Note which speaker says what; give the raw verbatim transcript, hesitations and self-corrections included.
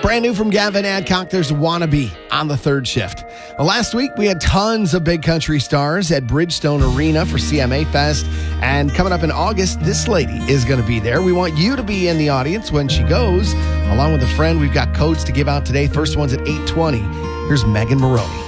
Speaker 1: Brand new from Gavin Adcock, there's Wannabe on the third shift. Well, last week, we had tons of big country stars at Bridgestone Arena for C M A Fest. And coming up in August, this lady is going to be there. We want you to be in the audience when she goes. Along with a friend, we've got codes to give out today. First one's at eight twenty. Here's Megan Moroney.